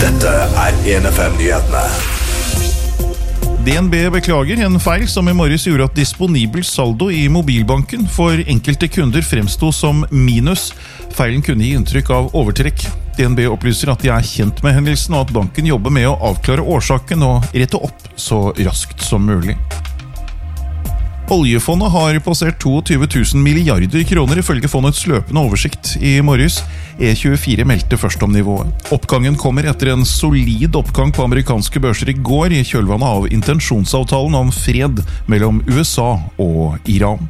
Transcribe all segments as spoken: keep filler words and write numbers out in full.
Dette er en F M-nyhetene. D N B beklager en feil som i morges gjorde at disponibel saldo i mobilbanken for enkelte kunder fremstod som minus. Feilen kunne gi inntrykk av overtrekk. D N B opplyser at de er kjent med hendelsen, og at banken jobber med å avklare årsaken og rette opp så raskt som mulig. Oljefondet har passert tjueto tusen milliarder kroner ifølge fondets løpende oversikt i morges. E tjuefire meldte først om nivået. Oppgangen kommer etter en solid oppgang på amerikanske børser i går i kjølvannet av intensjonsavtalen om fred mellom U S A og Iran.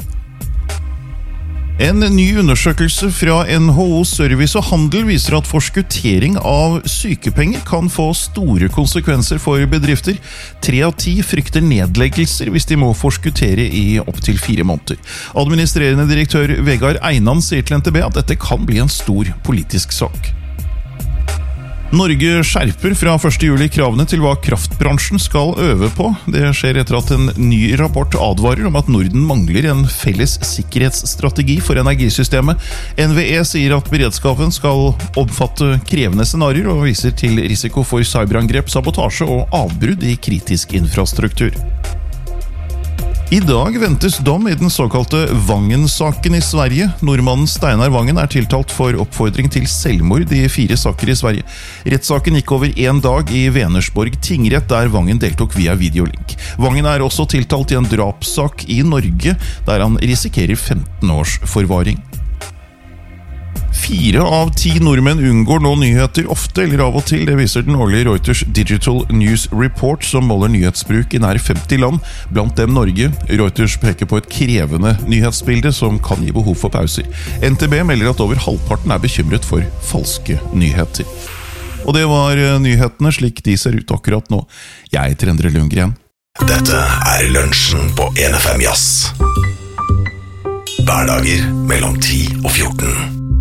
En ny undersøkelse fra N H O Service og Handel viser at forskuttering av sykepenger kan få store konsekvenser for bedrifter. Tre av ti frykter nedleggelser hvis de må forskuttere i opp til fire måneder. Administrerende direktør Vegard Einan sier til N T B at dette kan bli en stor politisk sak. Norge skjerper fra første juli kravene til hva kraftbransjen skal øve på. Det skjer etter at en ny rapport advarer om at Norden mangler en felles sikkerhetsstrategi for energisystemet. N V E sier at beredskapen skal omfatte krevende scenarier og viser til risiko for cyberangrep, sabotasje og avbrudd i kritisk infrastruktur. I dag ventes dom i den såkalte Vangen-saken i Sverige. Nordmannen Steinar Vangen er tiltalt for oppfordring til selvmord i fire saker i Sverige. Rettssaken gikk over en dag i Venersborg tingrett, der Vangen deltok via videolink. Vangen er også tiltalt i en drapssak i Norge, der han risikerer femten års forvaring. Fire av ti nordmenn unngår nå nyheter ofte eller av og til. Det viser den årlige Reuters Digital News Report, som måler nyhetsbruk i nær femti land, blant dem Norge. Reuters peker på et krevende nyhetsbilde som kan gi behov for pauser. N T B melder at over halvparten er bekymret for falske nyheter. Og det var nyhetene slik de ser ut akkurat nå. Jeg heter Endre Lundgren. Dette er lunsjen på en F M Jazz. Hverdager mellom ti og fjorten.